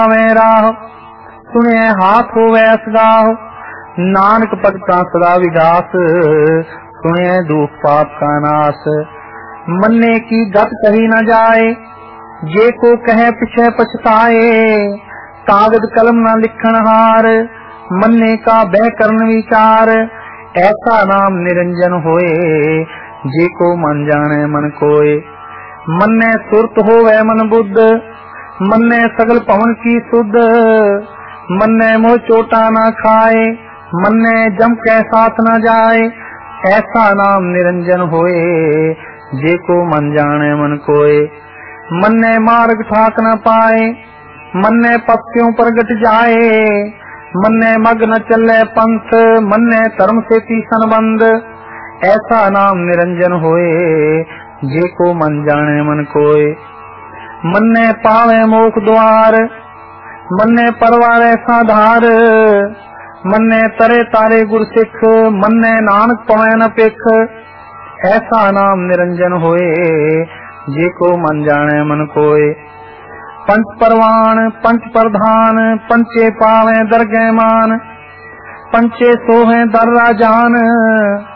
राह सुने हाथ होवे असगाह। नानक भगतां सदा विगास सुने दुख पाप का नाश। मन्ने की गत कही न जाए जे को कहे पिछे पछताए। कागज कलम न लिखन हार मन्ने का बह करन विचार। ऐसा नाम निरंजन होए जे को मन जाने मन कोय। मन्ने सुरत होवे मन बुद्ध मन्ने सगल पवन की सुध। मन्ने मोह चोटा न खाए मन्ने जम के साथ न जाए। ऐसा नाम निरंजन होए जे को मन जाने मन कोय। मन्ने मार्ग ठाक न पाए मन्ने पक्षियों पर गट जाए। मन्ने मग न चले पंथ मन्ने धर्म से तीसन बंद। ऐसा नाम निरंजन होए जे को मन जाने मन कोय। मन्ने पावे मोख द्वार मन्ने परवारे साधार। मन्ने तरे तारे गुर सिख मन्ने नानक पवे न पिख। ऐसा नाम निरंजन होए जे को मन जाने मन कोय। पंच परवान पंच प्रधान पंचे पावे दरगह मान। पंचे सोहे दर राजान